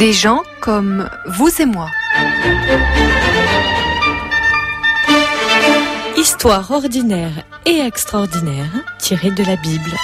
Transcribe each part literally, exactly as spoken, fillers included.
Des gens comme vous et moi. Histoire ordinaire et extraordinaire tirée de la Bible.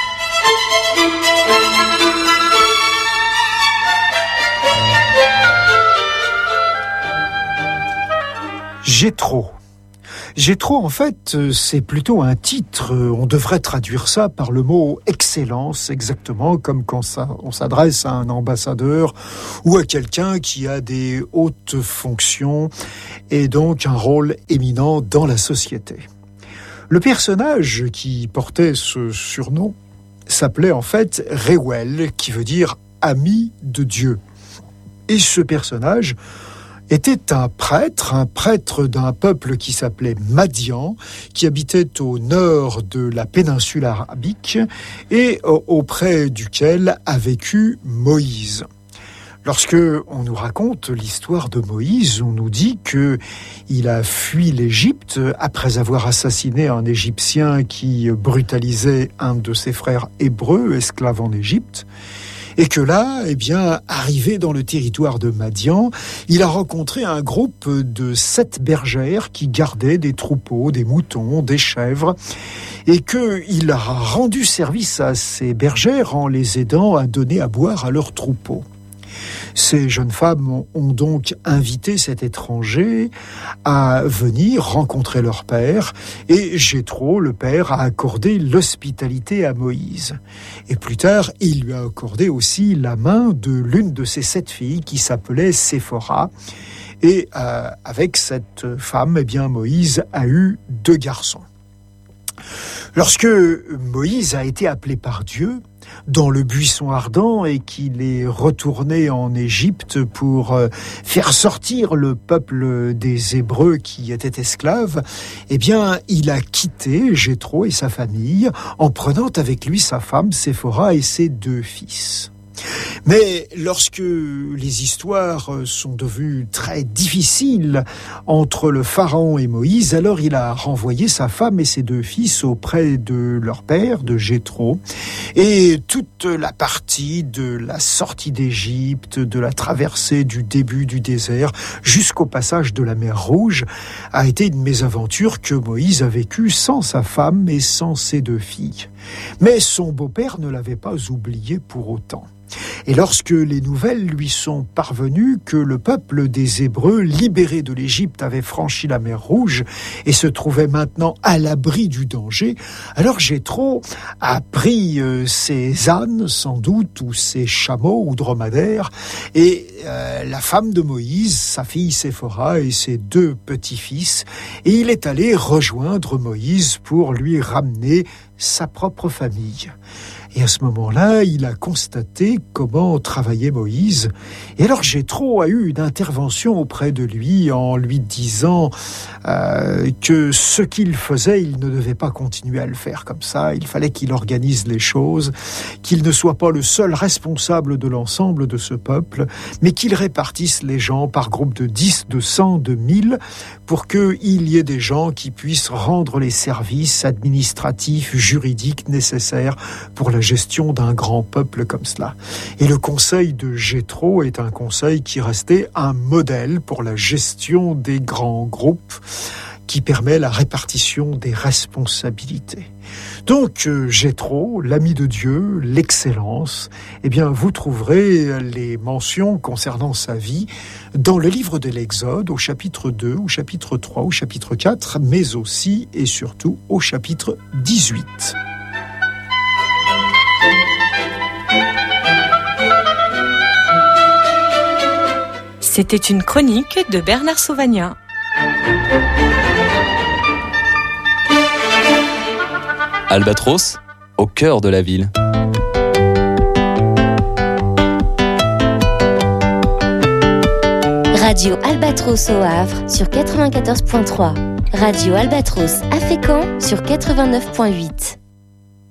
Jéthro. Jéthro, en fait, c'est plutôt un titre. On devrait traduire ça par le mot excellence, exactement comme quand ça, on s'adresse à un ambassadeur ou à quelqu'un qui a des hautes fonctions et donc un rôle éminent dans la société. Le personnage qui portait ce surnom s'appelait en fait Réuel, qui veut dire ami de Dieu. Et ce personnage était un prêtre, un prêtre d'un peuple qui s'appelait Madian, qui habitait au nord de la péninsule arabique et auprès duquel a vécu Moïse. Lorsque on nous raconte l'histoire de Moïse, on nous dit que il a fui l'Égypte après avoir assassiné un Égyptien qui brutalisait un de ses frères hébreux, esclaves en Égypte. Et que là, eh bien, arrivé dans le territoire de Madian, il a rencontré un groupe de sept bergères qui gardaient des troupeaux, des moutons, des chèvres, et qu'il a rendu service à ces bergères en les aidant à donner à boire à leurs troupeaux. Ces jeunes femmes ont donc invité cet étranger à venir rencontrer leur père et Jéthro, le père, a accordé l'hospitalité à Moïse. Et plus tard, il lui a accordé aussi la main de l'une de ses sept filles qui s'appelait Séphora. Et euh, avec cette femme, eh bien, Moïse a eu deux garçons. Lorsque Moïse a été appelé par Dieu dans le buisson ardent et qu'il est retourné en Égypte pour faire sortir le peuple des Hébreux qui étaient esclaves, eh bien, il a quitté Jéthro et sa famille en prenant avec lui sa femme Séphora et ses deux fils. Mais lorsque les histoires sont devenues très difficiles entre le pharaon et Moïse, alors il a renvoyé sa femme et ses deux fils auprès de leur père, de Jéthro. Et toute la partie de la sortie d'Égypte, de la traversée du début du désert, jusqu'au passage de la mer Rouge, a été une mésaventure que Moïse a vécue sans sa femme et sans ses deux filles. Mais son beau-père ne l'avait pas oublié pour autant. Et lorsque les nouvelles lui sont parvenues que le peuple des Hébreux, libéré de l'Égypte, avait franchi la mer Rouge et se trouvait maintenant à l'abri du danger, alors Jéthro a pris euh, ses ânes, sans doute, ou ses chameaux ou dromadaires, et euh, la femme de Moïse, sa fille Séphora et ses deux petits-fils, et il est allé rejoindre Moïse pour lui ramener sa propre famille. Et à ce moment-là, il a constaté comment travaillait Moïse. Et alors Jéthro a eu une intervention auprès de lui en lui disant euh, que ce qu'il faisait, il ne devait pas continuer à le faire comme ça. Il fallait qu'il organise les choses, qu'il ne soit pas le seul responsable de l'ensemble de ce peuple, mais qu'il répartisse les gens par groupe de dix, de cent, de mille, pour qu'il y ait des gens qui puissent rendre les services administratifs, juridiques nécessaires pour la gestion d'un grand peuple comme cela. Et le conseil de Jéthro est un conseil qui restait un modèle pour la gestion des grands groupes, qui permet la répartition des responsabilités. Donc, Jéthro, l'ami de Dieu, l'excellence, eh bien, vous trouverez les mentions concernant sa vie dans le livre de l'Exode, au chapitre deux, au chapitre trois, au chapitre quatre, mais aussi et surtout au chapitre dix-huit. C'était une chronique de Bernard Sauvagnat. Albatros, au cœur de la ville. Radio Albatros au Havre sur quatre-vingt-quatorze point trois. Radio Albatros à Fécamp sur quatre-vingt-neuf point huit.